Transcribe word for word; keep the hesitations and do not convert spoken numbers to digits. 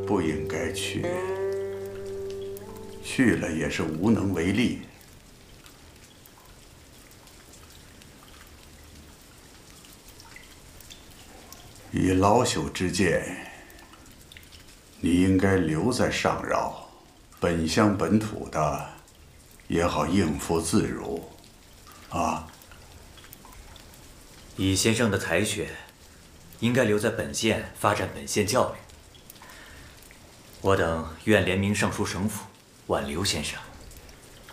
不应该去，去了也是无能为力。以老朽之见，你应该留在上饶，本乡本土的，也好应付自如，啊。 以先生的才学，应该留在本县发展本县教育。我等愿联名上书省府，挽留先生。